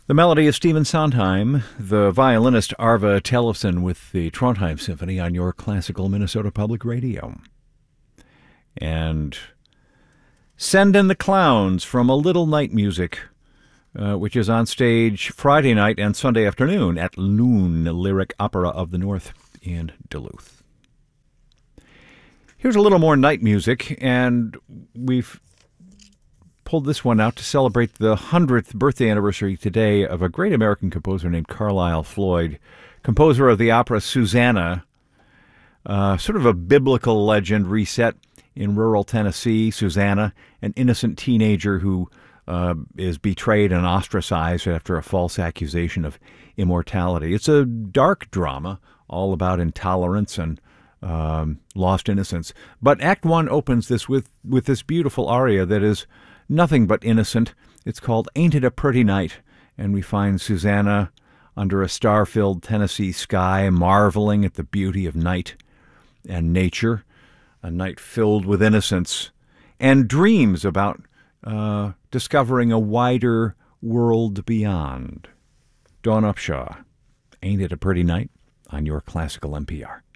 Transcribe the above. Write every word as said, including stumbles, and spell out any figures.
The melody is Stephen Sondheim, the violinist Arve Tellefsen with the Trondheim Symphony on your classical Minnesota Public Radio. And Send in the Clowns from A Little Night Music, uh, which is on stage Friday night and Sunday afternoon at Loon Lyric Opera of the North in Duluth. Here's a little more night music, and we've pulled this one out to celebrate the hundredth birthday anniversary today of a great American composer named Carlisle Floyd, composer of the opera Susanna, uh, sort of a biblical legend reset in rural Tennessee. Susanna, an innocent teenager who uh, is betrayed and ostracized after a false accusation of immortality. It's a dark drama all about intolerance and um, lost innocence. But Act One opens this with, with this beautiful aria that is nothing but innocent. It's called Ain't It a Pretty Night, and we find Susanna under a star-filled Tennessee sky, marveling at the beauty of night and nature, a night filled with innocence, and dreams about uh, discovering a wider world beyond. Dawn Upshaw, Ain't It a Pretty Night, on your classical N P R.